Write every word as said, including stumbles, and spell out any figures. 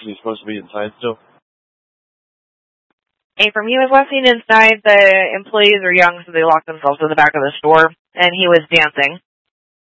Is he supposed to be inside still? Abram, he was last seen inside. The employees are young, so they locked themselves in the back of the store, and he was dancing.